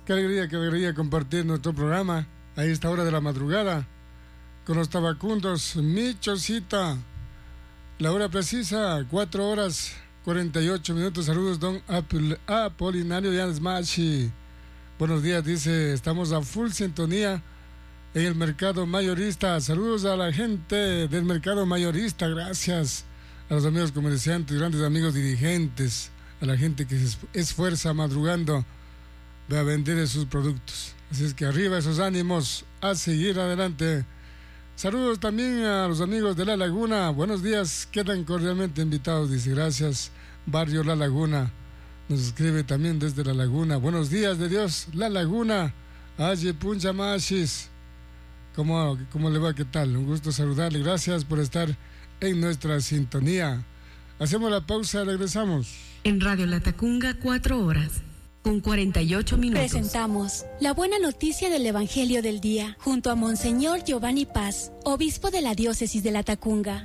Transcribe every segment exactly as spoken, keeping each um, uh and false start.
Qué alegría, qué alegría compartir nuestro programa a esta hora de la madrugada con los tabacundos. Mi Chocita, la hora precisa, cuatro horas cuarenta y ocho minutos. Saludos, don Apol Apolinario Yanes Machi. Buenos días, dice, estamos a full sintonía en el mercado mayorista. Saludos a la gente del mercado mayorista, gracias a los amigos comerciantes, grandes amigos dirigentes, a la gente que se esfuerza madrugando a vender sus productos. Así es que arriba esos ánimos, a seguir adelante. Saludos también a los amigos de La Laguna. Buenos días, quedan cordialmente invitados, dice, gracias. Barrio La Laguna nos escribe también desde La Laguna. Buenos días de Dios, La Laguna. Aye Puncha Machis. ¿Cómo, ¿Cómo le va? ¿Qué tal? Un gusto saludarle. Gracias por estar en nuestra sintonía. Hacemos la pausa, regresamos. En Radio Latacunga, cuatro horas. Con cuarenta y ocho minutos. Presentamos la buena noticia del Evangelio del Día, junto a Monseñor Giovanni Paz, obispo de la diócesis de Latacunga.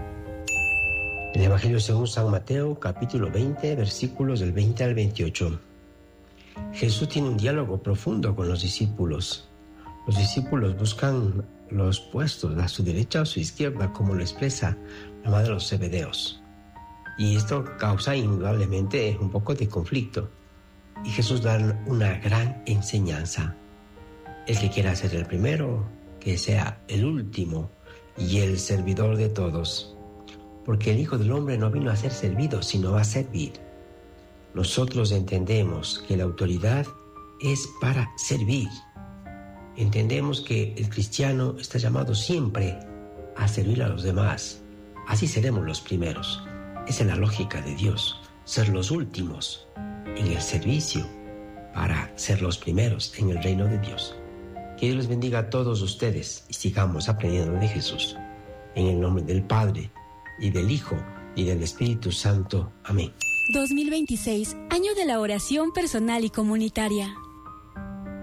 El Evangelio según San Mateo, capítulo veinte, versículos del veinte al veintiocho. Jesús tiene un diálogo profundo con los discípulos. Los discípulos buscan los puestos a su derecha o a su izquierda, como lo expresa la madre de los Zebedeos. Y esto causa indudablemente un poco de conflicto. Y Jesús da una gran enseñanza. El que quiera ser el primero, que sea el último y el servidor de todos. Porque el Hijo del Hombre no vino a ser servido, sino a servir. Nosotros entendemos que la autoridad es para servir. Entendemos que el cristiano está llamado siempre a servir a los demás. Así seremos los primeros. Esa es la lógica de Dios, ser los últimos en el servicio para ser los primeros en el reino de Dios. Que Dios les bendiga a todos ustedes y sigamos aprendiendo de Jesús. En el nombre del Padre, y del Hijo, y del Espíritu Santo. Amén. dos mil veintiséis, año de la oración personal y comunitaria.